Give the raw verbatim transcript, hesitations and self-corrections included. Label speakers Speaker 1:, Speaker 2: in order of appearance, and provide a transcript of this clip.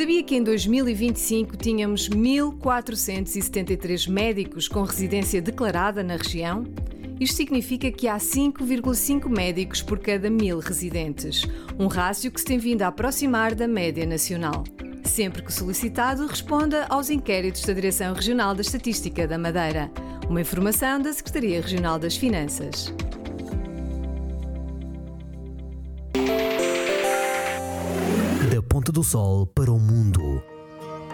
Speaker 1: Sabia que em dois mil e vinte e cinco tínhamos mil quatrocentos e setenta e três médicos com residência declarada na região? Isto significa que há cinco vírgula cinco médicos por cada mil residentes, um rácio que se tem vindo a aproximar da média nacional. Sempre que solicitado, responda aos inquéritos da Direção Regional da Estatística da Madeira. Uma informação da Secretaria Regional das Finanças.
Speaker 2: Da Ponta do Sol para o mundo.